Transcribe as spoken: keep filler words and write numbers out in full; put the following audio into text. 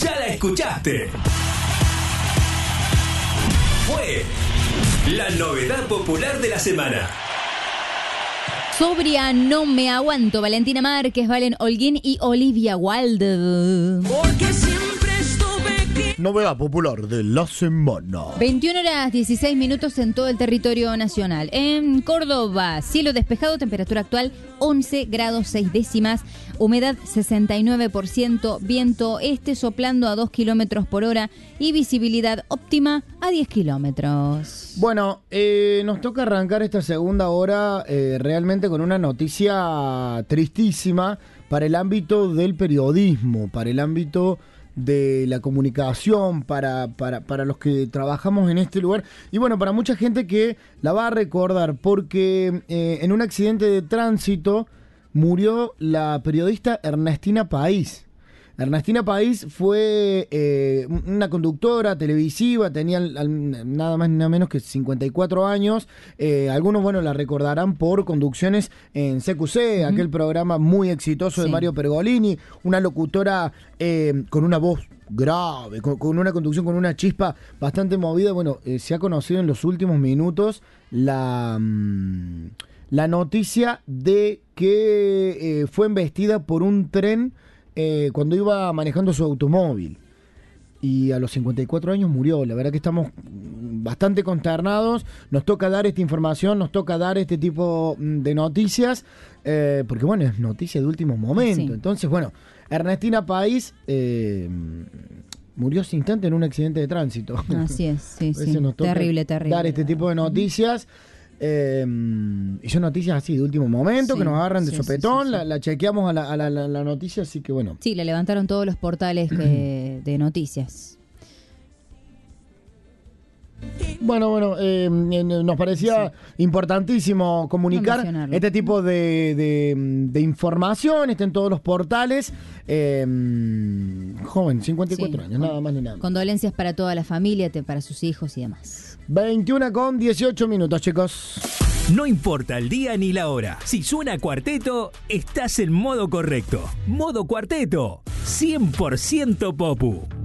ya la escuchaste. Fue la novedad popular de la semana. Sobria, no me aguanto. Valentina Márquez, Valen Holguín y Olivia Wilde. Porque siempre estuve aquí. Novedad popular de la semana. veintiuna horas dieciséis minutos en todo el territorio nacional. En Córdoba, cielo despejado, temperatura actual once grados seis décimas, humedad sesenta y nueve por ciento, viento este soplando a dos kilómetros por hora y visibilidad óptima a diez kilómetros. Bueno, eh, nos toca arrancar esta segunda hora eh, realmente con una noticia tristísima para el ámbito del periodismo, para el ámbito de la comunicación, para, para, para los que trabajamos en este lugar y bueno, para mucha gente que la va a recordar porque eh, en un accidente de tránsito murió la periodista Ernestina País. Ernestina País fue eh, una conductora televisiva, tenía al, nada más ni nada menos que cincuenta y cuatro años. Eh, algunos, bueno, la recordarán por conducciones en C Q C, uh-huh. aquel programa muy exitoso sí. de Mario Pergolini, una locutora eh, con una voz grave, con, con una conducción, con una chispa bastante movida. Bueno, eh, se ha conocido en los últimos minutos la... Mmm, la noticia de que eh, fue embestida por un tren eh, cuando iba manejando su automóvil y a los cincuenta y cuatro años murió. La verdad que estamos bastante consternados, nos toca dar esta información, nos toca dar este tipo de noticias eh, porque bueno, es noticia de último momento. Sí. Entonces bueno, Ernestina País eh, murió ese instante en un accidente de tránsito. Así es, sí, sí. Nos toca terrible, terrible. Dar este tipo de noticias. Eh, y son noticias así de último momento, sí, que nos agarran de sí, sopetón, sí, sí, sí. La, la chequeamos a, la, a la, la, la noticia, así que bueno. Sí, la levantaron todos los portales que, de noticias. Bueno, bueno, eh, nos parecía sí. importantísimo comunicar este tipo de, de, de información, está en todos los portales. Eh, joven, cincuenta y cuatro sí, años, con, nada más ni nada más. Condolencias para toda la familia, para sus hijos y demás. veintiuna con dieciocho minutos, chicos. No importa el día ni la hora. Si suena cuarteto, estás en modo correcto. Modo cuarteto, cien por ciento Popu.